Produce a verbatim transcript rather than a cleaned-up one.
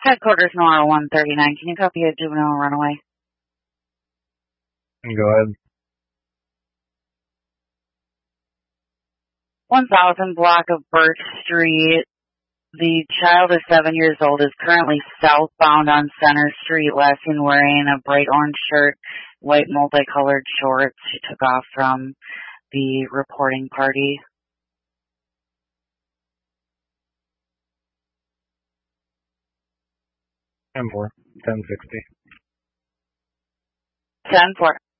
Headquarters Nora one thirty-nine. Can you copy a juvenile runaway? Go ahead. one thousand block of Birch Street. The child is seven years old, is currently southbound on Center Street, last seen wearing a bright orange shirt, white multicolored shorts. She took off from the reporting party. ten four. ten sixty. ten four.